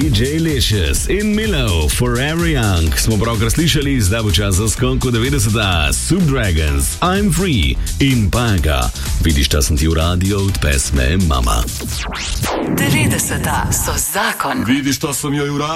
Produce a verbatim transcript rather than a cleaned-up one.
D J Licious in Milo, Forever Young. Smo pravkar slišali, zdaj bo čas za skonko devetdeseta, Subdragons, I'm Free in Paga. Vidiš, da sem ti v radio od pesme Mama. devetdeseta so zakon. Vidiš, da sem jo v radio.